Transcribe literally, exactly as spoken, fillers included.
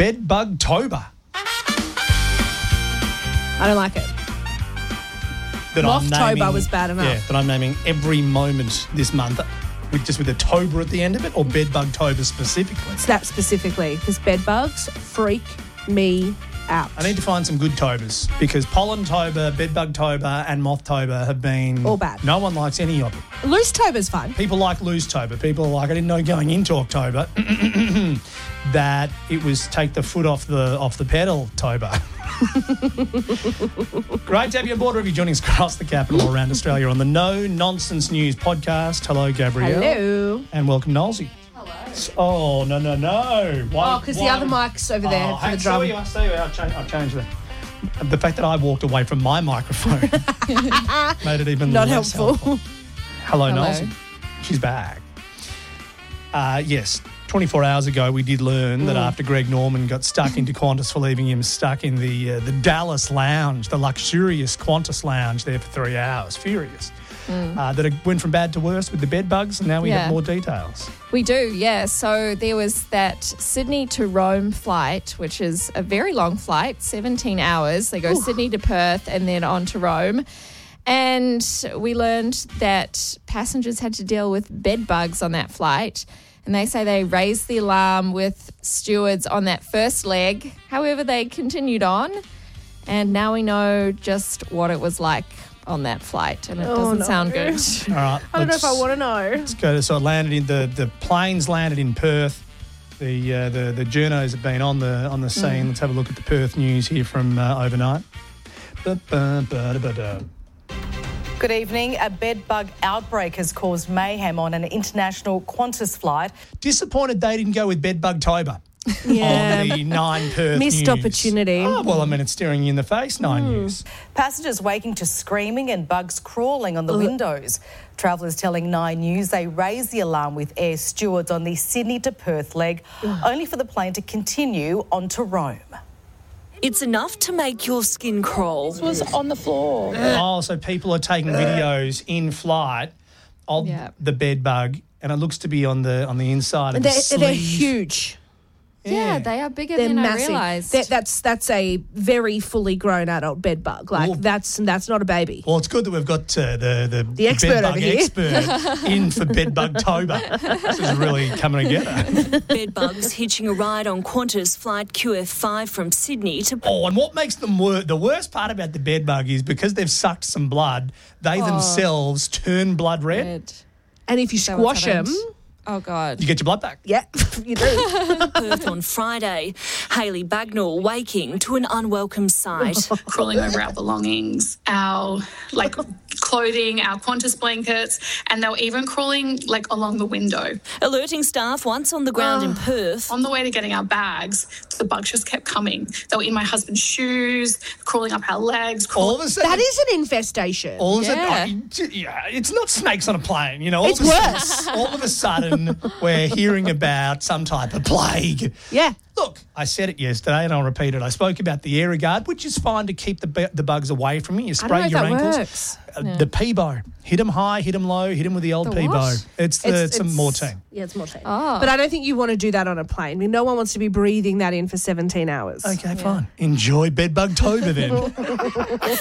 Bedbugtober. I don't like it. That I'm Mothtober naming- was bad enough. Yeah, that I'm naming every moment this month with just with a tober at the end of it, or Bedbugtober specifically. It's that specifically, because bed bugs freak me out. I need to find some good tobers because Pollentober, Bedbugtober and Mothtober have been... All bad. No one likes any of it. Loose tober's fun. People like Loosetober. People are like, I didn't know going into October that it was take the foot off the off the pedal tober. Great to have you on board. Have you joining us across the capital around Australia on the No Nonsense News podcast. Hello, Gabrielle. Hello. And welcome, Nolsey. Oh, no, no, no. Why, Oh, because the other mic's over there oh, for hey, the drum. Sorry, I see. I'll change, I'll change the... The fact that I walked away from my microphone made it even Not less helpful. helpful. Hello, Hello. Nolsey. She's back. Uh, yes, twenty-four hours ago we did learn that after Greg Norman got stuck into Qantas for leaving him stuck in the uh, the Dallas lounge, the luxurious Qantas lounge there for three hours, furious, uh, that it went from bad to worse with the bed bugs, and now we Yeah. have more details. We do, yeah. So there was that Sydney to Rome flight, which is a very long flight, seventeen hours. They go Sydney to Perth and then on to Rome. And we learned that passengers had to deal with bed bugs on that flight. And they say they raised the alarm with stewards on that first leg. However, they continued on. And now we know just what it was like on that flight. And it Oh, doesn't no. sound good. All right, I don't know let's- if I want to know. Let's go to, so it landed in the, the planes landed in Perth. The uh, the the journos have been on the on the scene. Let's have a look at the Perth news here from uh, overnight. Ba-ba-ba-da-ba-da. Good evening. A bed bug outbreak has caused mayhem on an international Qantas flight. Disappointed they didn't go with Bedbugtober Yeah. on the Nine Perth Missed news. opportunity. Oh, well, I mean, it's staring you in the face, Nine News. Passengers waking to screaming and bugs crawling on the windows. Travellers telling Nine News they raised the alarm with air stewards on the Sydney to Perth leg, only for the plane to continue on to Rome. It's enough to make your skin crawl. This was on the floor. Oh, so people are taking videos in flight of Yeah. the bed bug, and it looks to be on the on the inside of They're, the sleeve. they're huge. Yeah, they are bigger They're than I massive. realised. They're- that's that's a very fully grown adult bed bug. Like Well- that's that's not a baby. Well, it's good that we've got uh, the, the The expert bed over bug here. expert in for Bedbugtober. This is really coming together. Bedbugs hitching a ride on Qantas flight Q F five from Sydney to Oh, and what makes them worse, the worst part about the bed bug is because they've sucked some blood, they themselves turn blood red. Red. And if you Is that what's squash them, happened? Oh, God. You get your blood back. yeah, you do. Perth on Friday. Hayley Bagnall waking to an unwelcome sight. Crawling over our belongings, our like clothing, our Qantas blankets, and they were even crawling like along the window. Alerting staff once on the ground in Perth. On the way to getting our bags, the bugs just kept coming. They were in my husband's shoes, crawling up our legs. All Crawl- of a sudden, That is an infestation. all of a sudden, Yeah. oh, yeah, it's not snakes on a plane, you know. All It's of a sudden- worse. All of a sudden, we're hearing about some type of plague. Yeah. Look, I said it yesterday and I'll repeat it. I spoke about the Aerogard, which is fine to keep the bu- the bugs away from you. You I spray don't know if your that ankles. works. Uh, The Peebo. Hit them high, hit them low, hit them with the old The Peebo. what? It's the it's, a Mortein. Yeah, it's Mortein. Oh. But I don't think you want to do that on a plane. I mean, no one wants to be breathing that in for seventeen hours. Okay, fine. Enjoy Bedbugtober then.